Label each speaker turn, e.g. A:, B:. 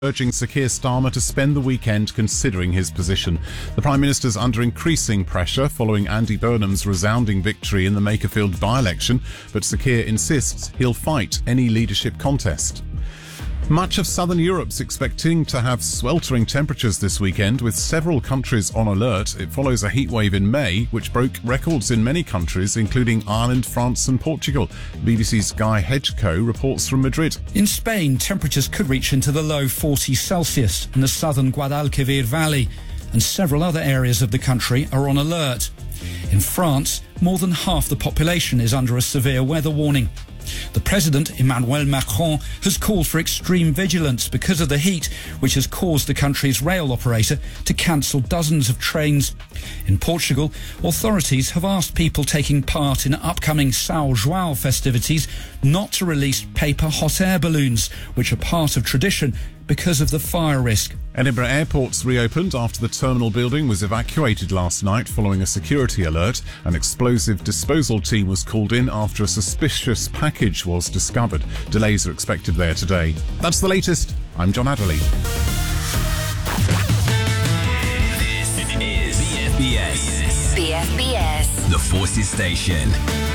A: urging Sir Keir Starmer to spend the weekend considering his position. The Prime Minister's under increasing pressure following Andy Burnham's resounding victory in the Makerfield by-election, but Sir Keir insists he'll fight any leadership contest. Much of southern Europe's expecting to have sweltering temperatures this weekend, with several countries on alert. It follows a heatwave in May, which broke records in many countries, including Ireland, France and Portugal. BBC's Guy Hedgecoe reports from Madrid.
B: In Spain, temperatures could reach into the low 40s Celsius in the southern Guadalquivir Valley, and several other areas of the country are on alert. In France, more than half the population is under a severe weather warning. The President, Emmanuel Macron, has called for extreme vigilance because of the heat, which has caused the country's rail operator to cancel dozens of trains. In Portugal, authorities have asked people taking part in upcoming São João festivities not to release paper hot air balloons, which are part of tradition because of the fire risk.
A: Edinburgh Airport's reopened after the terminal building was evacuated last night following a security alert. An explosive disposal team was called in after a suspicious package was discovered. Delays are expected there today. That's the latest. I'm John Adderley.
C: This is BFBS.
D: BFBS.
C: The Forces Station.